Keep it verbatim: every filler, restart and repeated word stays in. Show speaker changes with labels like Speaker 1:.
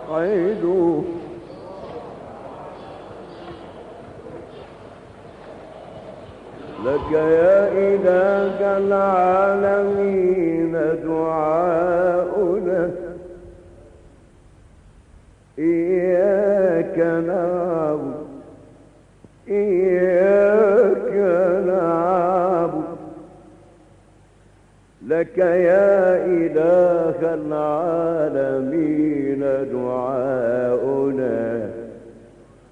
Speaker 1: نوحد لك يا إله العالمين دعاؤنا، إياك نعبد إياك نعبد لك يا إله العالمين دعاؤنا،